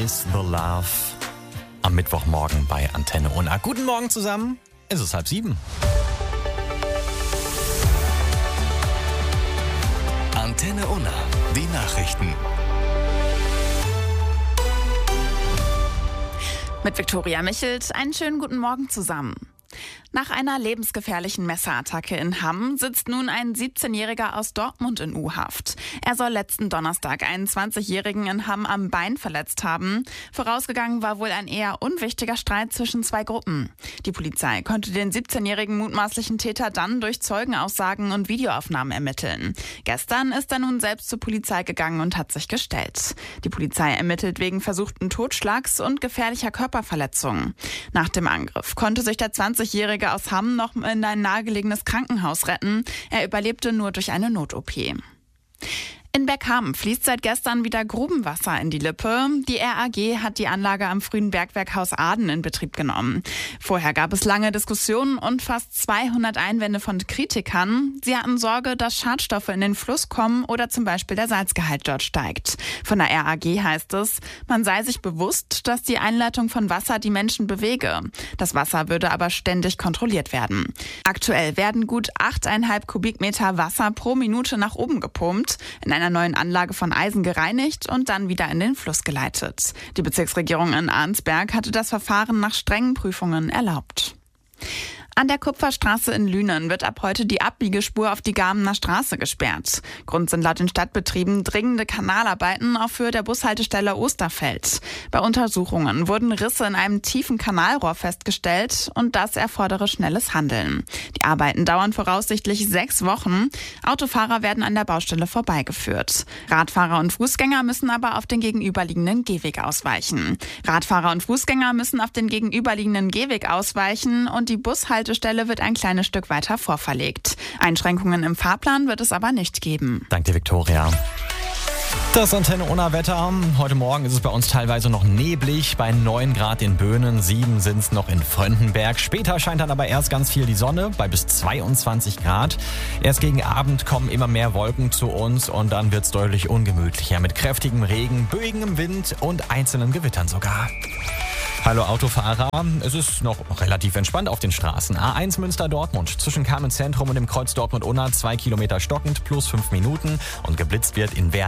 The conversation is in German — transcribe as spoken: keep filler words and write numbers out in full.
Is the Love am Mittwochmorgen bei Antenne Unna. Guten Morgen zusammen, es ist halb sieben. Antenne Unna, die Nachrichten. Mit Viktoria Michelt, einen schönen guten Morgen zusammen. Nach einer lebensgefährlichen Messerattacke in Hamm sitzt nun ein siebzehnjähriger aus Dortmund in U-Haft. Er soll letzten Donnerstag einen zwanzigjährigen in Hamm am Bein verletzt haben. Vorausgegangen war wohl ein eher unwichtiger Streit zwischen zwei Gruppen. Die Polizei konnte den siebzehnjährigen mutmaßlichen Täter dann durch Zeugenaussagen und Videoaufnahmen ermitteln. Gestern ist er nun selbst zur Polizei gegangen und hat sich gestellt. Die Polizei ermittelt wegen versuchten Totschlags und gefährlicher Körperverletzung. Nach dem Angriff konnte sich der zwanzigjährige aus Hamm noch in ein nahegelegenes Krankenhaus retten. Er überlebte nur durch eine Not-O P. In Berghammen fließt seit gestern wieder Grubenwasser in die Lippe. Die R A G hat die Anlage am frühen Bergwerkhaus Aden in Betrieb genommen. Vorher gab es lange Diskussionen und fast zweihundert Einwände von Kritikern. Sie hatten Sorge, dass Schadstoffe in den Fluss kommen oder zum Beispiel der Salzgehalt dort steigt. Von der R A G heißt es, man sei sich bewusst, dass die Einleitung von Wasser die Menschen bewege. Das Wasser würde aber ständig kontrolliert werden. Aktuell werden gut acht Komma fünf Kubikmeter Wasser pro Minute nach oben gepumpt, in einer neuen Anlage von Eisen gereinigt und dann wieder in den Fluss geleitet. Die Bezirksregierung in Arnsberg hatte das Verfahren nach strengen Prüfungen erlaubt. An der Kupferstraße in Lünen wird ab heute die Abbiegespur auf die Garmener Straße gesperrt. Grund sind laut den Stadtbetrieben dringende Kanalarbeiten auf Höhe der Bushaltestelle Osterfeld. Bei Untersuchungen wurden Risse in einem tiefen Kanalrohr festgestellt und das erfordere schnelles Handeln. Die Arbeiten dauern voraussichtlich sechs Wochen. Autofahrer werden an der Baustelle vorbeigeführt. Radfahrer und Fußgänger müssen aber auf den gegenüberliegenden Gehweg ausweichen. Radfahrer und Fußgänger müssen auf den gegenüberliegenden Gehweg ausweichen und die Bushaltestelle Die Stelle wird ein kleines Stück weiter vorverlegt. Einschränkungen im Fahrplan wird es aber nicht geben. Danke, Viktoria. Das Antenne Unna Wetter. Heute Morgen ist es bei uns teilweise noch neblig, bei neun Grad in Böhnen, sieben sind es noch in Fröndenberg. Später scheint dann aber erst ganz viel die Sonne, bei bis zweiundzwanzig Grad. Erst gegen Abend kommen immer mehr Wolken zu uns und dann wird es deutlich ungemütlicher mit kräftigem Regen, böigem Wind und einzelnen Gewittern sogar. Hallo Autofahrer, es ist noch relativ entspannt auf den Straßen. A eins Münster-Dortmund zwischen Kamenz Zentrum und dem Kreuz Dortmund-Unna, zwei Kilometer stockend plus fünf Minuten und geblitzt wird in Werl.